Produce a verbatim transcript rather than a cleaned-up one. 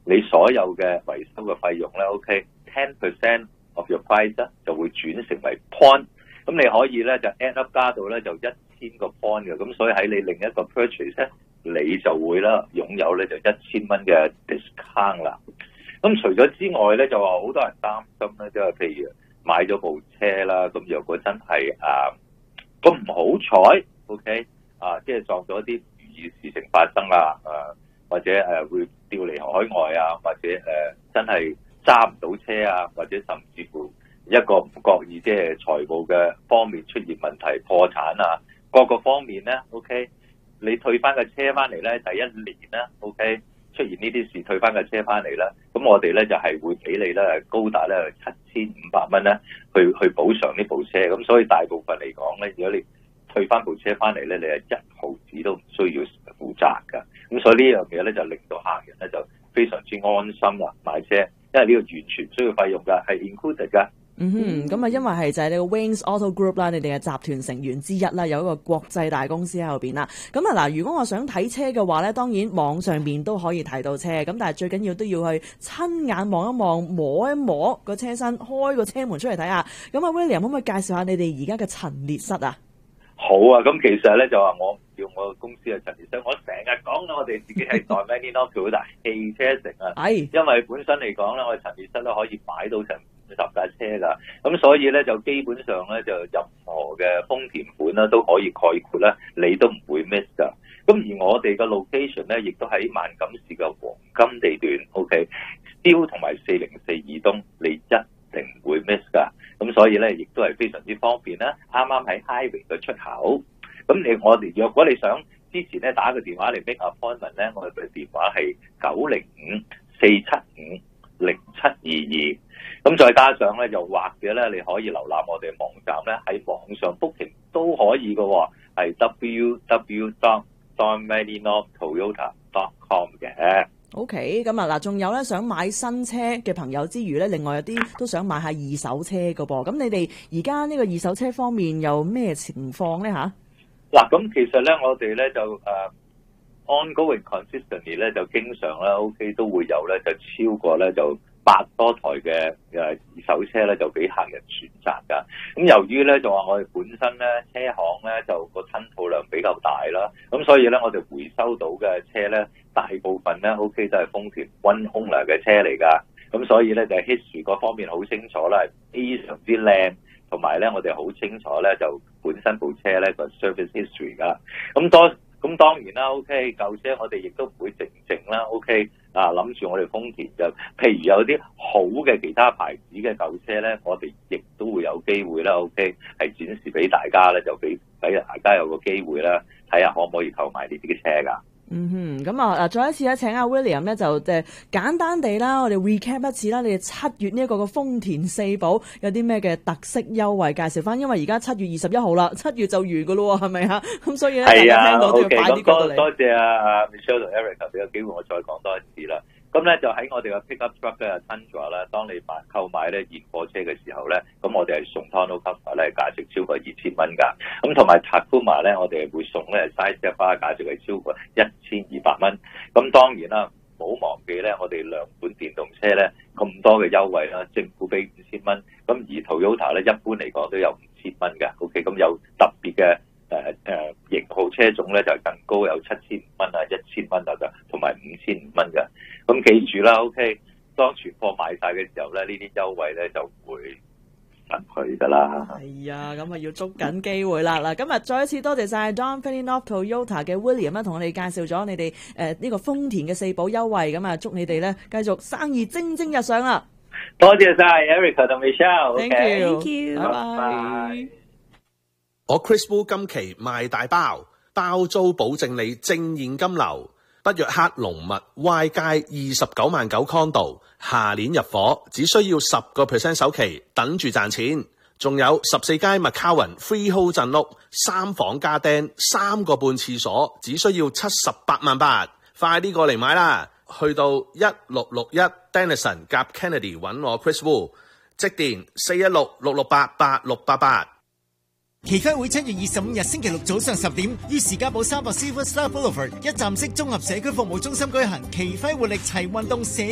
你所有嘅維修嘅費用咧 ，OK ten percent of your price 咧就會轉成為 point， 咁你可以咧就 add up 加到咧就一千個 point 嘅，咁所以喺你另一個 purchase 咧，你就會啦擁有咧就一千蚊嘅 discount 啦。咁除咗之外咧，就話好多人擔心咧，即係譬如買咗部車啦，咁若果真係啊咁唔好彩 ，OK 啊，即係撞咗啲唔如意事情發生啦，啊或者誒會調離海外啊，或者誒真係揸唔到車啊，或者甚至乎一個唔覺意即係財務嘅方面出現問題破產啊，各個方面咧 OK， 你退翻個車翻嚟咧，第一年咧 OK 出現呢啲事退翻個車翻嚟啦，咁我哋咧就係會俾你咧高達咧七千五百蚊咧去去補償呢部車，咁所以大部分嚟講咧，如果你退翻部車翻嚟咧，你係一毫子都唔需要負責噶，咁所以呢樣嘢咧就令到客人咧就非常之安心啦買車，因為呢個完全需要費用噶，係 included 噶。 嗯哼，咁啊，因為係就係你個 Wings Auto Group 啦，你哋嘅集團成員之一啦，有一個國際大公司喺後邊啦。咁啊嗱，如果我想睇車嘅話咧，當然網上邊都可以睇到車，咁但係最緊要都要去親眼望一望、摸一摸個車身，開個車門出嚟睇下。咁啊 William 可唔可以介紹下你哋而家嘅陳列室啊？ 好啊，咁其實咧就話我叫我公司嘅陳列室，我成日講啦，我哋自己係 Dominion Toyota 汽車城啊，係，因為本身嚟講咧，我哋陳列室咧可以擺到成十架車噶，咁所以咧就基本上咧就任何嘅豐田款啦都可以概括咧，你都唔會 miss 噶。咁而我哋嘅 location 咧，亦都喺萬錦市嘅黃金地段 ，OK， Still 同埋四零四二東，你一定唔會 miss 噶。咁所以咧，亦都係非常之方便啦。啱啱喺 highway 嘅出口，咁你我哋若果你想之前咧打個電話嚟 make appointment 咧，我哋嘅電話係九零五四七五零七二二。咁再加上咧，又或者咧，你可以瀏覽我哋網站咧，喺網上 booking 都可以嘅，係 w w w dot dominion toyota dot com 嘅。 OK， 咁啊嗱，仲有咧想買新車嘅朋友之餘咧，另外有啲都想買下二手車嘅噃。咁你哋而家呢個二手車方面有咩情況咧吓？ 嗱，咁其實咧，我哋咧就誒、uh, ongoing consistently 咧，就經常咧 OK 都會有咧，就超過咧就百多台嘅誒二手車咧，就俾客人選擇噶。咁由於咧就話我哋本身咧車行咧就個吞吐量比較大啦，咁所以咧我哋回收到嘅車咧，大部分咧 OK 都係豐田 One Owner 嘅車嚟噶。咁所以咧就 history 嗰方面好清楚啦，係非常之靚，同埋咧我哋好清楚咧就本身部車咧個 service history 噶。咁多咁當然啦 ，OK 舊車我哋亦都唔會靜靜啦 ，OK 啊諗住我哋豐田就，譬如有啲好嘅其他牌子嘅舊車咧，我哋亦都會有機會啦 ，OK 係展示俾大家咧，就俾俾大家有個機會啦，睇下可唔可以購買呢啲嘅車噶。 嗯哼，咁啊，再一次咧，請阿 William 咧就誒簡單地啦，我哋 recap 一次啦，你哋七月呢一個嘅豐田四寶有啲咩嘅特色優惠介紹翻，因為而家七月二十一號啦，七月就完噶咯，係咪啊？咁所以咧，大家聽到都要快啲過到嚟。 多謝啊 Michelle 同 Erica 俾個機會我再講多一次啦。咁咧就喺我哋嘅 pickup truck 嘅 Tundra 啦，當你買購買咧現貨車嘅時候咧，咁我哋係送 tonneau cover 咧，價值超過二千蚊噶。咁同埋 Takuma 咧，我哋會送咧 Sidestep bar，價值係超過一千二百蚊。咁當然啦，唔好忘記咧，我哋兩款電動車咧咁多嘅優惠啦，政府俾五千蚊，咁而 Toyota 咧一般嚟講都有五千蚊嘅。OK， 咁有特別嘅誒誒型號車種咧就更高，有七千五蚊啊、一千蚊啊，同埋五千五蚊嘅。咁記住啦 ，OK， 當全貨賣晒嘅時候咧，呢啲優惠咧就會失去噶啦。 係啊，咁啊要捉緊機會啦！嗱，今日再一次多謝晒 Dominion Toyota 嘅 William 啦，同我哋介紹咗你哋誒呢個豐田嘅四寶優惠，咁啊祝你哋咧繼續生意蒸蒸日上啦！ 多謝晒 Erica 同 Michelle， Thank you， 拜拜。 我 Chris Wu 今期賣大包，包租保證你正現金流。北約克龍密 Y 街二十九萬九 condo， 下年入伙，只需要十個 percent 首期，等住賺錢。仲有十四街 McCowan Freehold 鎮屋，三房加釘，三個半廁所，只需要七十八萬八，快啲過嚟買啦！去到一六六一 Denison 夾 Kennedy 揾我 Chris Wu， 即電四一六六六八八六八八。 期輝會七月二十五日星期六早上十點，於士嘉堡三百 Silver Star Boulevard 一站式綜合社區服務中心舉行。期輝活力齊運動社